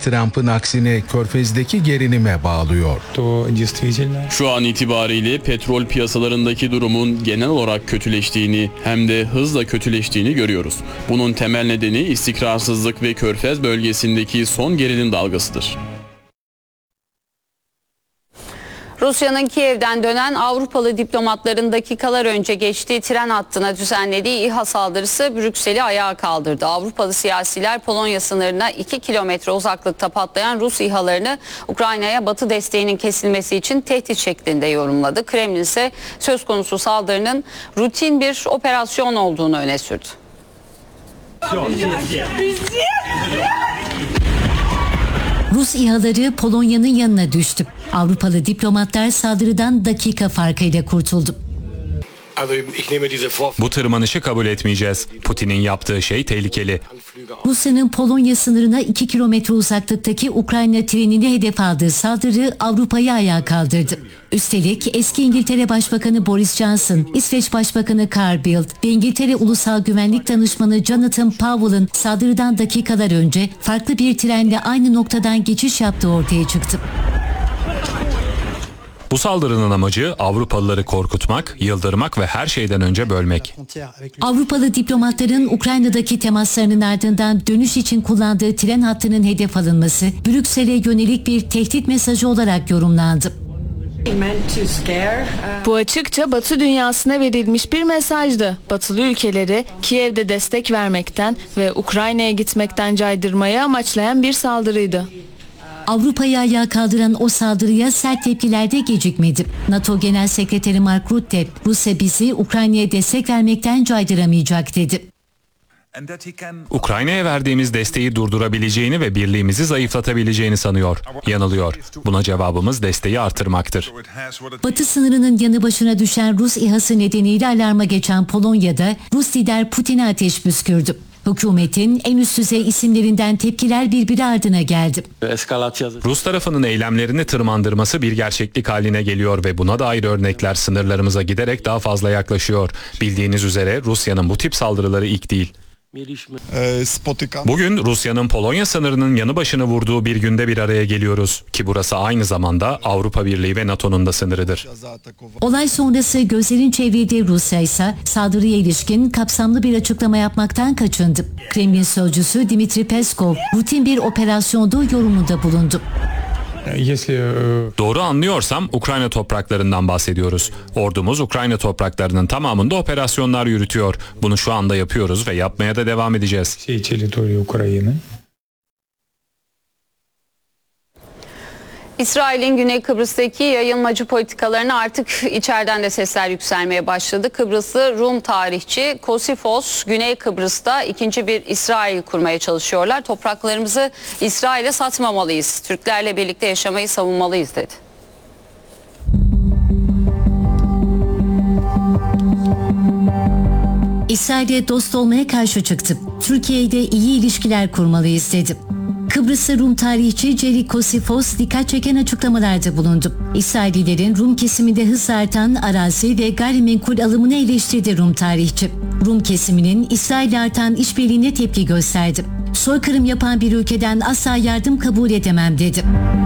Trump'ın aksine Körfez'deki gerilime bağlıyor. Şu an itibariyle petrol piyasalarındaki durumun genel olarak kötüleştiğini hem de hızla kötüleştiğini görüyoruz. Bunun temel nedeni istikrarsızlık ve Körfez bölgesindeki son gerilim dalgasıdır. Rusya'nın Kiev'den dönen Avrupalı diplomatların dakikalar önce geçtiği tren hattına düzenlediği İHA saldırısı Brüksel'i ayağa kaldırdı. Avrupalı siyasiler Polonya sınırına 2 kilometre uzaklıkta patlayan Rus İHA'larını Ukrayna'ya Batı desteğinin kesilmesi için tehdit şeklinde yorumladı. Kremlin ise söz konusu saldırının rutin bir operasyon olduğunu öne sürdü. Rus İHA'ları Polonya'nın yanına düştü. Avrupalı diplomatlar saldırıdan dakika farkıyla kurtuldu. Bu tırmanışı kabul etmeyeceğiz. Putin'in yaptığı şey tehlikeli. Rusya'nın Polonya sınırına 2 kilometre uzaklıktaki Ukrayna trenini hedef aldığı saldırı Avrupa'yı ayağa kaldırdı. Üstelik eski İngiltere Başbakanı Boris Johnson, İsveç Başbakanı Carl Bildt ve İngiltere Ulusal Güvenlik Danışmanı Jonathan Powell'ın saldırıdan dakikalar önce farklı bir trenle aynı noktadan geçiş yaptığı ortaya çıktı. Bu saldırının amacı Avrupalıları korkutmak, yıldırmak ve her şeyden önce bölmek. Avrupalı diplomatların Ukrayna'daki temaslarının ardından dönüş için kullandığı tren hattının hedef alınması Brüksel'e yönelik bir tehdit mesajı olarak yorumlandı. Bu açıkça Batı dünyasına verilmiş bir mesajdı. Batılı ülkeleri Kiev'de destek vermekten ve Ukrayna'ya gitmekten caydırmaya amaçlayan bir saldırıydı. Avrupa'yı ayağa kaldıran o saldırıya sert tepkiler de gecikmedi. NATO Genel Sekreteri Mark Rutte, Rusya bizi Ukrayna'ya destek vermekten caydıramayacak dedi. Ukrayna'ya verdiğimiz desteği durdurabileceğini ve birliğimizi zayıflatabileceğini sanıyor. Yanılıyor. Buna cevabımız desteği artırmaktır. Batı sınırının yanı başına düşen Rus İHA'sı nedeniyle alarma geçen Polonya'da Rus lider Putin'e ateş püskürdü. Hükümetin en üst düzey isimlerinden tepkiler birbiri ardına geldi. Rus tarafının eylemlerini tırmandırması bir gerçeklik haline geliyor ve buna dair örnekler sınırlarımıza giderek daha fazla yaklaşıyor. Bildiğiniz üzere Rusya'nın bu tip saldırıları ilk değil. Bugün Rusya'nın Polonya sınırının yanı başına vurduğu bir günde bir araya geliyoruz ki burası aynı zamanda Avrupa Birliği ve NATO'nun da sınırıdır. Olay sonrası gözlerin çevrede Rusya ise saldırıya ilişkin kapsamlı bir açıklama yapmaktan kaçındı. Kremlin sözcüsü Dmitri Peskov rutin bir operasyonda yorumunda bulundu. Doğru anlıyorsam Ukrayna topraklarından bahsediyoruz. Ordumuz Ukrayna topraklarının tamamında operasyonlar yürütüyor. Bunu şu anda yapıyoruz ve yapmaya da devam edeceğiz. İsrail'in Güney Kıbrıs'taki yayılmacı politikalarına artık içeriden de sesler yükselmeye başladı. Kıbrıslı Rum tarihçi Kosifos, Güney Kıbrıs'ta ikinci bir İsrail kurmaya çalışıyorlar. Topraklarımızı İsrail'e satmamalıyız, Türklerle birlikte yaşamayı savunmalıyız dedi. İsrail'e dost olmaya karşı çıktı. Türkiye'de iyi ilişkiler kurmalıyız dedi. Kıbrıslı Rum tarihçi Jerry Kosifos dikkat çeken açıklamalarda bulundu. İsraillilerin Rum kesiminde hızla artan arazi ve gayrimenkul alımını eleştirdi Rum tarihçi. Rum kesiminin İsrail'le artan işbirliğine tepki gösterdi. Soykırım yapan bir ülkeden asla yardım kabul edemem dedi.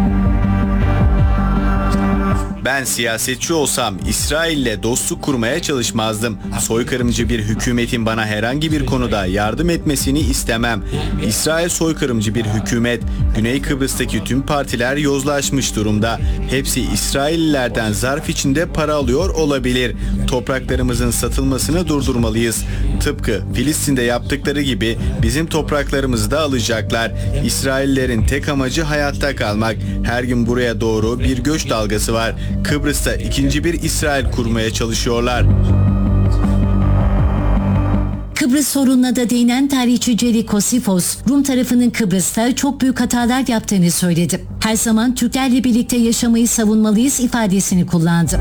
Ben siyasetçi olsam İsrail'le dostluk kurmaya çalışmazdım. Soykırımcı bir hükümetin bana herhangi bir konuda yardım etmesini istemem. İsrail soykırımcı bir hükümet. Güney Kıbrıs'taki tüm partiler yozlaşmış durumda. Hepsi İsraillilerden zarf içinde para alıyor olabilir. Topraklarımızın satılmasını durdurmalıyız. Tıpkı Filistin'de yaptıkları gibi bizim topraklarımızı da alacaklar. İsraillerin tek amacı hayatta kalmak. Her gün buraya doğru bir göç dalgası var. Kıbrıs'ta ikinci bir İsrail kurmaya çalışıyorlar. Kıbrıs sorununa da değinen tarihçi Jerry Kosifos, Rum tarafının Kıbrıs'ta çok büyük hatalar yaptığını söyledi. Her zaman Türklerle birlikte yaşamayı savunmalıyız ifadesini kullandı.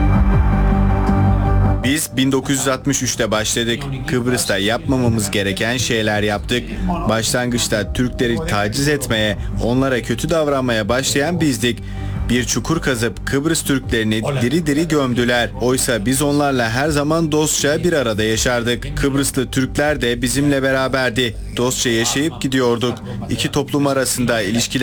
Biz 1963'te başladık. Kıbrıs'ta yapmamamız gereken şeyler yaptık. Başlangıçta Türkleri taciz etmeye, onlara kötü davranmaya başlayan bizdik. Bir çukur kazıp Kıbrıs Türklerini diri diri gömdüler. Oysa biz onlarla her zaman dostça bir arada yaşardık. Kıbrıslı Türkler de bizimle beraberdi. Dostça yaşayıp gidiyorduk. İki toplum arasında ilişkiler